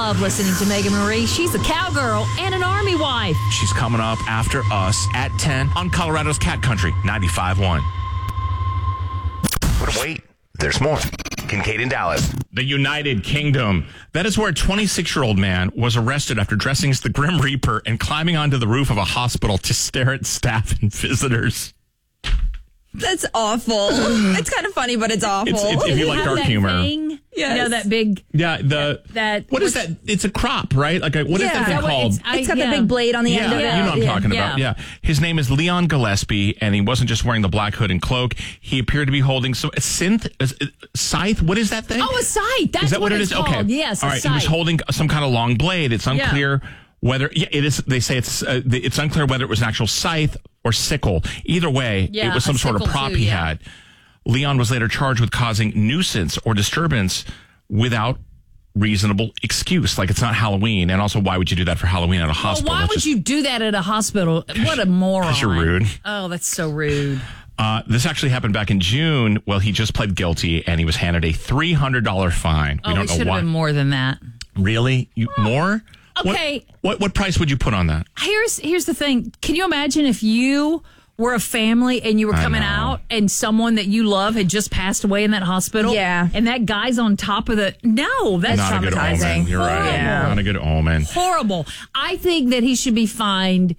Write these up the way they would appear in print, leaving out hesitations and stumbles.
love listening to Megan Marie. She's a cowgirl and an Army wife. She's coming up after us at 10 on Colorado's Cat Country 95.1. But wait, there's more. Kincaid in Dallas. The United Kingdom. That is where a 26-year-old man was arrested after dressing as the Grim Reaper and climbing onto the roof of a hospital to stare at staff and visitors. That's awful. It's kind of funny, but it's awful. It's if you like dark humor. Thing, yes. You know, that big... Yeah, what is that? It's a crop, right? What is that thing called? It's got the big blade on the end of it. You know what I'm talking about. Yeah. His name is Leon Gillespie, and he wasn't just wearing the black hood and cloak. He appeared to be holding a scythe. What is that thing? Oh, a scythe. That's is that what it is? called. Okay. Yes, all right. He was holding some kind of long blade. It's unclear whether it is. They say it's unclear whether it was an actual scythe or sickle. Either way, it was some sort of prop he had. Leon was later charged with causing nuisance or disturbance without reasonable excuse. Like, it's not Halloween. And also, why would you do that for Halloween at a hospital? Why would you do that at a hospital? What a moron. Because you're rude. Oh, that's so rude. This actually happened back in June. Well, he just pled guilty, and he was handed a $300 fine. We don't know why. Should have been more than that. Really? More? Okay. What price would you put on that? Here's the thing. Can you imagine if you were a family and you were coming out and someone that you love had just passed away in that hospital? Yeah. And that guy's on top of that's not traumatizing. A good omen. You're right. Yeah. Not a good omen. Horrible. I think that he should be fined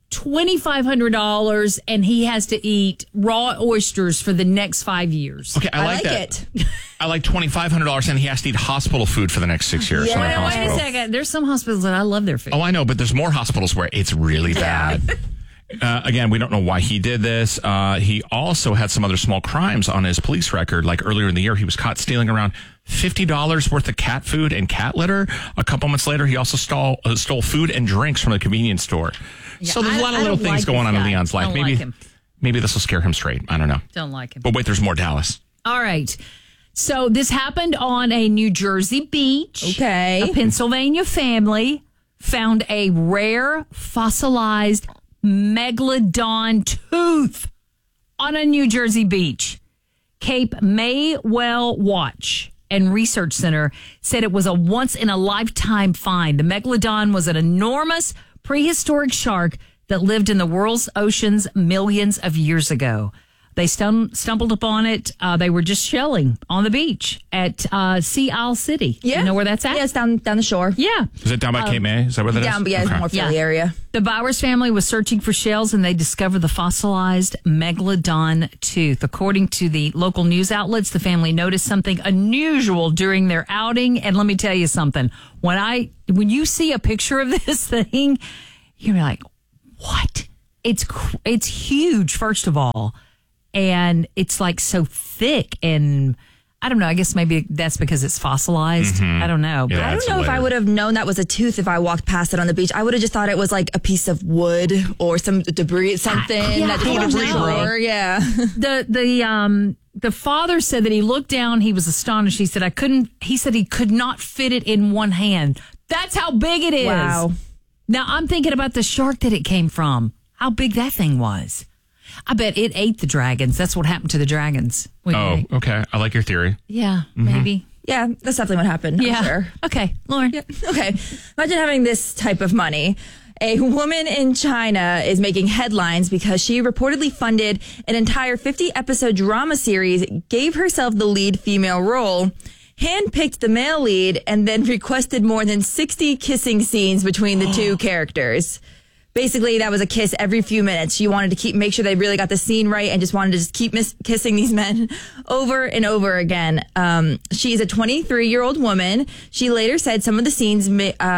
$2,500 and he has to eat raw oysters for the next 5 years. Okay, I like that. I like $2,500 and he has to eat hospital food for the next 6 years. Yeah. Wait a second. There's some hospitals that I love their food. Oh, I know, but there's more hospitals where it's really bad. Again, we don't know why he did this. He also had some other small crimes on his police record. Like earlier in the year, he was caught stealing around $50 worth of cat food and cat litter. A couple months later, he also stole food and drinks from the convenience store. Yeah, so there's a lot of little things going on in Leon's life. Maybe this will scare him straight. I don't know. Don't like him. But wait, there's more, Dallas. All right. So this happened on a New Jersey beach. Okay. A Pennsylvania family found a rare fossilized megalodon tooth on a New Jersey beach. Cape Maywell Watch and Research Center said it was a once-in-a-lifetime find. The megalodon was an enormous prehistoric shark that lived in the world's oceans millions of years ago. They stumbled upon it. They were just shelling on the beach at Sea Isle City. Yeah. You know where that's at? Yeah, it's down the shore. Yeah. Is it down by Cape May? Is that where that is? It's more Philly area. The Bowers family was searching for shells and they discovered the fossilized megalodon tooth. According to the local news outlets, the family noticed something unusual during their outing. And let me tell you something. When you see a picture of this thing, you're like, what? It's huge, first of all. And it's like so thick and I don't know. I guess maybe that's because it's fossilized. Mm-hmm. I don't know. Yeah, I don't know if I would have known that was a tooth if I walked past it on the beach. I would have just thought it was like a piece of wood or some debris, something. I don't know. Yeah. The father said that he looked down. He was astonished. He said he could not fit it in one hand. That's how big it is. Wow. Now I'm thinking about the shark that it came from. How big that thing was. I bet it ate the dragons. That's what happened to the dragons. Okay. I like your theory. Yeah, maybe. Yeah, that's definitely what happened. Yeah. I'm sure. Okay, Lauren. Yeah. Okay. Imagine having this type of money. A woman in China is making headlines because she reportedly funded an entire 50-episode drama series, gave herself the lead female role, handpicked the male lead, and then requested more than 60 kissing scenes between the two characters. Basically, that was a kiss every few minutes. She wanted to make sure they really got the scene right and just wanted to just keep kissing these men over and over again. She's a 23-year-old woman. She later said some of the scenes,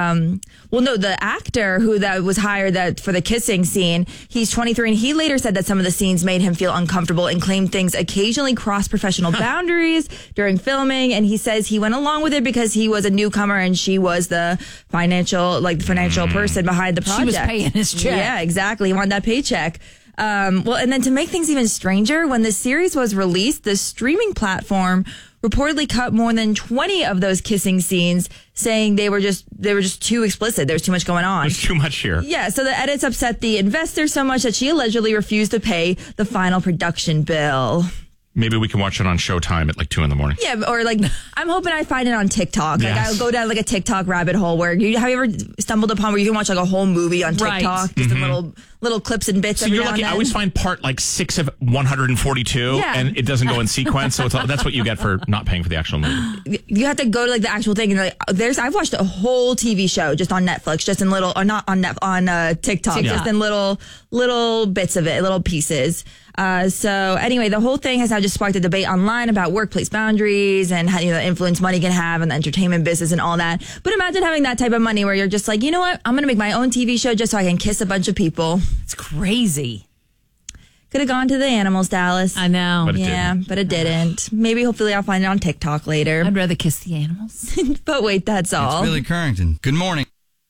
the actor that was hired for the kissing scene, he's 23, and he later said that some of the scenes made him feel uncomfortable and claimed things occasionally crossed professional boundaries during filming. And he says he went along with it because he was a newcomer and she was the financial person behind the project. She was paying his check. Yeah, exactly. He wanted that paycheck. And then to make things even stranger, when the series was released, the streaming platform reportedly cut more than 20 of those kissing scenes, saying they were just too explicit. There was too much going on. There's too much here. Yeah, so the edits upset the investor so much that she allegedly refused to pay the final production bill. Maybe we can watch it on Showtime at like 2 a.m. Yeah, or like I'm hoping I find it on TikTok. Like Yes. I'll go down like a TikTok rabbit hole where have you ever stumbled upon where you can watch like a whole movie on TikTok, Right. just in little clips and bits. So every you're now lucky. and I then. always find part like 6 of 142, Yeah. and it doesn't go in sequence. So that's what you get for not paying for the actual movie. You have to go to like the actual thing, and like I've watched a whole TV show just on Netflix, just in little, or not on TikTok, Yeah. just in little bits of it, little pieces. So anyway, the whole thing has now just sparked a debate online about workplace boundaries and how, the influence money can have in the entertainment business and all that. But imagine having that type of money where you're just like, you know what? I'm going to make my own TV show just so I can kiss a bunch of people. It's crazy. Could have gone to the animals, Dallas. I know. But it Yeah, didn't. but it didn't. Maybe, hopefully, I'll find it on TikTok later. I'd rather kiss the animals. But wait, that's all. It's Billy Currington. Good morning.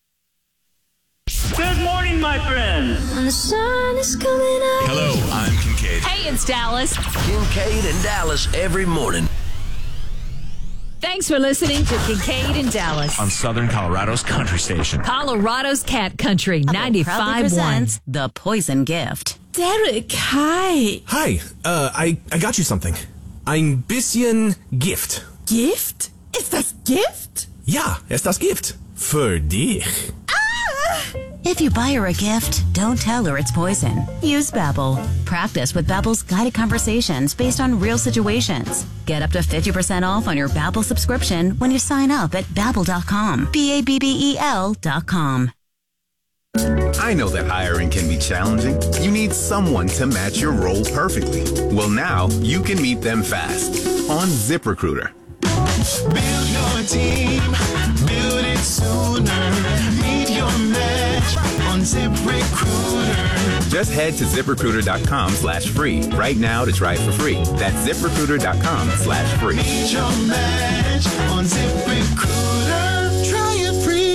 Good morning, my friends. When the sun is coming up. Hello, I'm Kincaid. Hey, it's Dallas. Kincaid and Dallas every morning. Thanks for listening to Kincaid and Dallas. On Southern Colorado's country station. Colorado's Cat Country, Proudly 95.1. presents The Poison Gift. Derek, hi. Hi, I got you something. Ein bisschen Gift. Gift? Ist das Gift? Ja, ist das Gift. Für dich. If you buy her a gift, don't tell her it's poison. Use Babbel. Practice with Babbel's guided conversations based on real situations. Get up to 50% off on your Babbel subscription when you sign up at Babbel.com. Babbel.com. I know that hiring can be challenging. You need someone to match your role perfectly. Well, now you can meet them fast on ZipRecruiter. Build your team, build it sooner. Meet your match on ZipRecruiter. Just head to ZipRecruiter.com/free right now to try it for free. That's ZipRecruiter.com/free. Meet your match on ZipRecruiter. Try it free.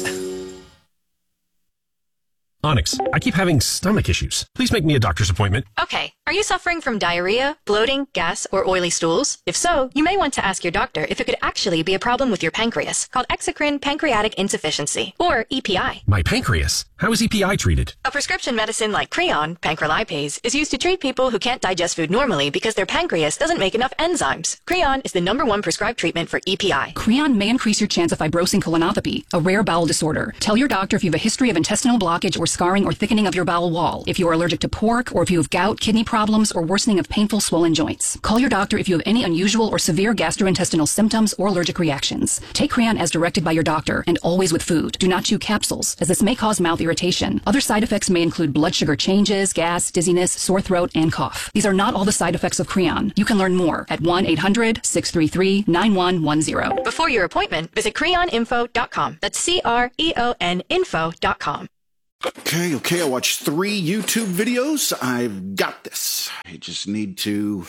Onyx, I keep having stomach issues. Please make me a doctor's appointment. Okay. Are you suffering from diarrhea, bloating, gas, or oily stools? If so, you may want to ask your doctor if it could actually be a problem with your pancreas, called exocrine pancreatic insufficiency, or EPI. My pancreas? How is EPI treated? A prescription medicine like Creon, pancrelipase, is used to treat people who can't digest food normally because their pancreas doesn't make enough enzymes. Creon is the #1 prescribed treatment for EPI. Creon may increase your chance of fibrosing colonopathy, a rare bowel disorder. Tell your doctor if you have a history of intestinal blockage or scarring or thickening of your bowel wall, if you are allergic to pork, or if you have gout, kidney problems, or worsening of painful swollen joints. Call your doctor if you have any unusual or severe gastrointestinal symptoms or allergic reactions. Take Creon as directed by your doctor, and always with food. Do not chew capsules, as this may cause mouth irritation. Other side effects may include blood sugar changes, gas, dizziness, sore throat, and cough. These are not all the side effects of Creon. You can learn more at 1-800-633-9110. Before your appointment, visit creoninfo.com. That's CREON info.com. Okay, I watched 3 YouTube videos. I've got this. I just need to...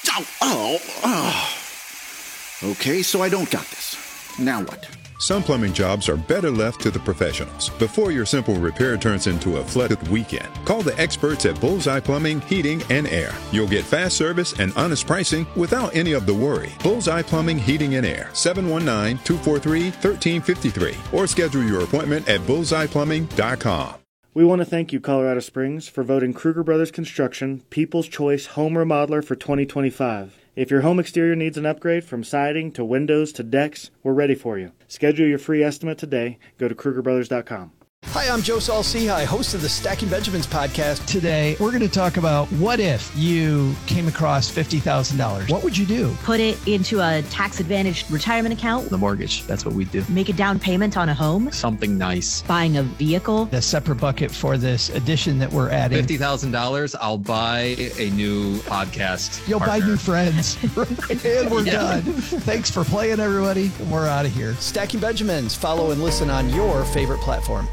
Okay, so I don't got this. Now what? Some plumbing jobs are better left to the professionals before your simple repair turns into a flooded weekend. Call the experts at Bullseye Plumbing, Heating, and Air. You'll get fast service and honest pricing without any of the worry. Bullseye Plumbing, Heating, and Air, 719-243-1353, or schedule your appointment at bullseyeplumbing.com. We want to thank you, Colorado Springs, for voting Kruger Brothers Construction People's Choice Home Remodeler for 2025. If your home exterior needs an upgrade from siding to windows to decks, we're ready for you. Schedule your free estimate today. Go to KrugerBrothers.com. Hi, I'm Joe Saul-Sehy, host of the Stacking Benjamins podcast. Today, we're going to talk about what if you came across $50,000? What would you do? Put it into a tax-advantaged retirement account. The mortgage, that's what we do. Make a down payment on a home. Something nice. Buying a vehicle. A separate bucket for this addition that we're adding. $50,000, I'll buy a new podcast. You'll partner. buy new friends. And we're done. Thanks for playing, everybody. And we're out of here. Stacking Benjamins. Follow and listen on your favorite platform.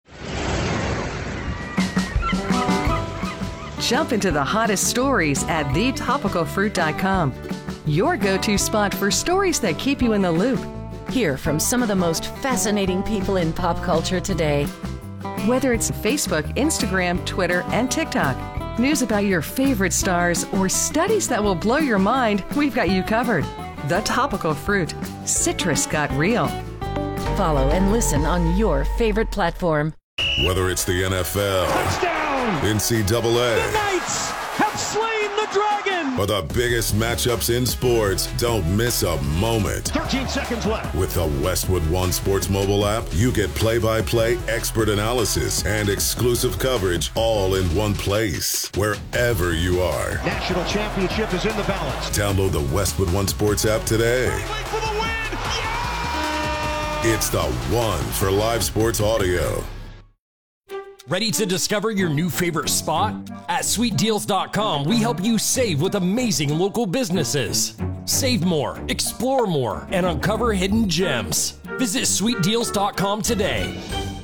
Jump into the hottest stories at thetopicalfruit.com. Your go-to spot for stories that keep you in the loop. Hear from some of the most fascinating people in pop culture today. Whether it's Facebook, Instagram, Twitter, and TikTok, news about your favorite stars, or studies that will blow your mind, we've got you covered. The Topical Fruit. Citrus got real. Follow and listen on your favorite platform. Whether it's the NFL, touchdown, NCAA, the Knights have slain the dragon. For the biggest matchups in sports, don't miss a moment. 13 seconds left. With the Westwood One Sports mobile app, you get play-by-play expert analysis and exclusive coverage all in one place, wherever you are. National championship is in the balance. Download the Westwood One Sports app today. For the win! Yeah! It's the one for live sports audio. Ready to discover your new favorite spot? At sweetdeals.com, we help you save with amazing local businesses. Save more, explore more, and uncover hidden gems. Visit sweetdeals.com today.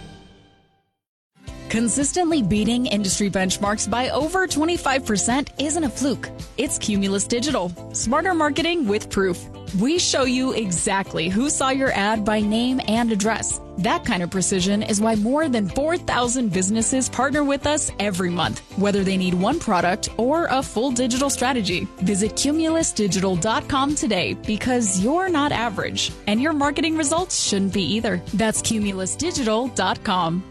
Consistently beating industry benchmarks by over 25% isn't a fluke. It's Cumulus Digital. Smarter marketing with proof. We show you exactly who saw your ad by name and address. That kind of precision is why more than 4,000 businesses partner with us every month, whether they need one product or a full digital strategy. Visit cumulusdigital.com today because you're not average, and your marketing results shouldn't be either. That's cumulusdigital.com.